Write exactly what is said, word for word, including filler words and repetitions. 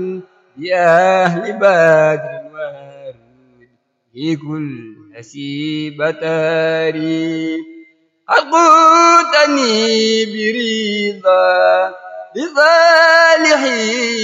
بأهل بدر وهارون في كل نسيب تاري أقوتني برضا لصالحين